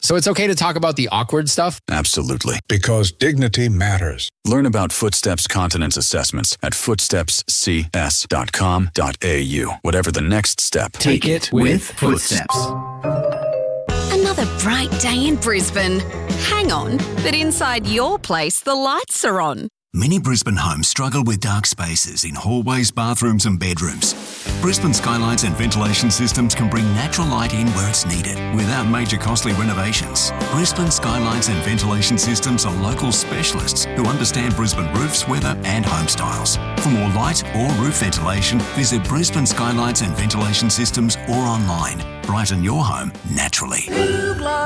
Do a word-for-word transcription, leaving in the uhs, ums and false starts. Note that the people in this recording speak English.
So it's okay to talk about the awkward stuff? Absolutely. Because dignity matters. Learn about Footsteps Continence Assessments at footsteps c s dot com dot a u. Whatever the next step, take it with Footsteps. Another bright day in Brisbane. Hang on, but inside your place, the lights are on. Many Brisbane homes struggle with dark spaces in hallways, bathrooms and bedrooms. Brisbane Skylights and ventilation systems can bring natural light in where it's needed without major costly renovations. Brisbane Skylights and ventilation systems are local specialists who understand Brisbane roofs, weather and home styles. For more light or roof ventilation, visit Brisbane Skylights and Ventilation Systems or online. Brighten your home naturally.